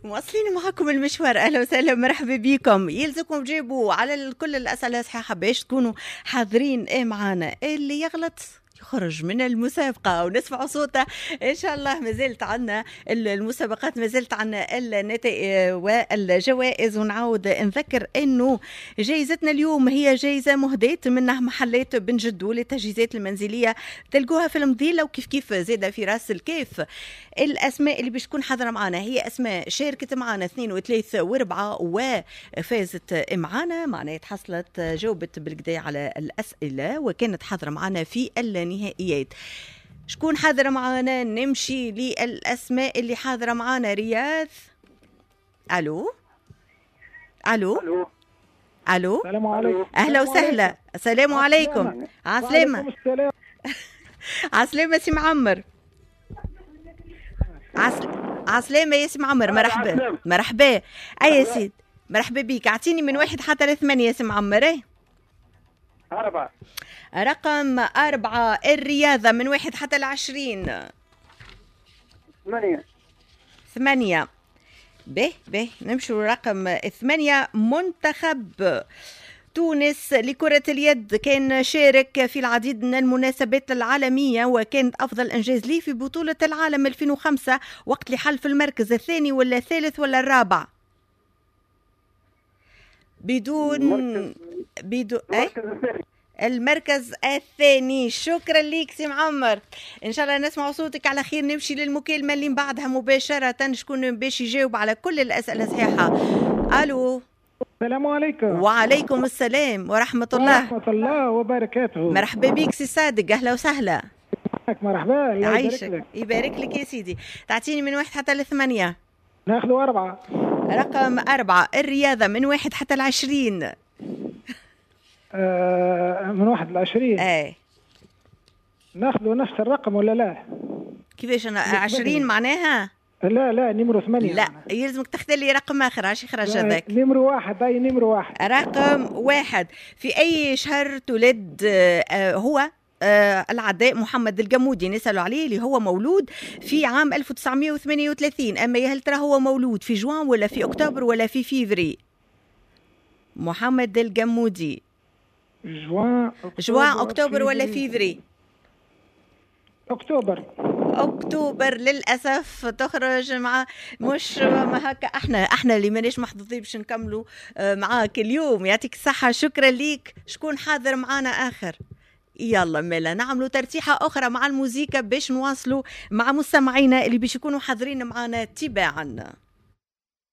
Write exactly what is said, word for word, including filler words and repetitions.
مواصلين معكم المشوار، اهلا وسهلا مرحبا بكم. يلزمكم تجيبوا على كل الاسئله صحيحه باش تكونوا حاضرين ايه معانا. اللي يغلط يخرج من المسابقة ونسمع صوته إن شاء الله. ما زلت عنا المسابقات، ما زلت عنا النتائج والجوائز. ونعود نذكر أنه جائزتنا اليوم هي جائزة مهداة منها محلات بن جدو للتجهيزات المنزلية، تلقوها في المضيلة وكيف كيف زادة في راس الكيف. الأسماء اللي باش تكون حاضرة معنا هي أسماء شاركت معنا اثنين وثلاثة واربعة وفازت معنا، معناها تحصلت جاوبت بالكدا على الأسئلة وكانت حاضرة معنا في النهائيات. شكون حاضرة معنا؟ نمشي للأسماء اللي حاضرة معنا. رياض، ألو ألو الو ألو السلام عليكم. أهلا وسهلا. السلام عليكم. عسلامة عسلامة سي معمر. عسلامة يا سي معمر. مرحبا مرحبا. أي سيد مرحبا بيك. أعطيني من واحد حتى لثمانية يا سي معمر. ايه أربعة. رقم أربعة الرياضة من واحد حتى العشرين. ثمانية. ثمانية. به به نمشوا رقم ثمانية. منتخب تونس لكرة اليد كان شارك في العديد من المناسبات العالمية وكانت أفضل إنجاز ليه في بطولة العالم ألفين وخمسة، وقت اللي حل في المركز الثاني ولا الثالث ولا الرابع بدون بدون المركز الثاني. شكرا ليك سي معمر. ان شاء الله نسمع صوتك على خير. نمشي للمكالمه اللي بعدها مباشره، شكون باش يجاوب على كل الاسئله صحيحه. الو السلام عليكم. وعليكم السلام ورحمه الله ورحمه الله وبركاته. مرحبا بك سي صادق. اهلا وسهلا. مرحبا. الله يعيشك يبارك لك. يبارك لك يا سيدي. تعطيني من واحد حتى لثمانية. ناخذوا أربعة. رقم أربعة الرياضة من واحد حتى العشرين. آه من واحد لعشرين. ايه ناخذوا نفس الرقم ولا لا؟ كيفاش أنا عشرين معناها؟ لا لا نمرو ثمانية. لا يلزمك تختار لي رقم آخر. عشي خرج هذاك. نمرو واحد. أي نمرو واحد. رقم واحد. في أي شهر تولد آه هو آه العداء محمد الجمودي؟ نسألوا عليه اللي هو مولود في عام ألف وتسعمائة وثمانية وثلاثين. أما يا هل ترى هو مولود في جوان ولا في أكتوبر ولا في فيفري؟ محمد الجمودي جوان أكتوبر, جوان أكتوبر ولا فيفري؟ أكتوبر. أكتوبر للأسف تخرج مع مش ما هكا. احنا احنا اللي ماناش محظوظين باش نكملوا معاك اليوم. يعطيك الصحة. شكرا ليك. شكون حاضر معانا آخر؟ يلا مالا نعملوا ترتيحة أخرى مع الموسيقى باش نواصلوا مع مستمعينا اللي باش يكونوا حاضرين معانا تباعا.